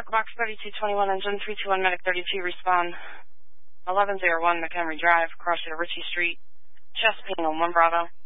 Box 3221, engine 321, medic 32, respond. 1101 McHenry Drive, cross to Ritchie Street, chest pain on 1 Bravo.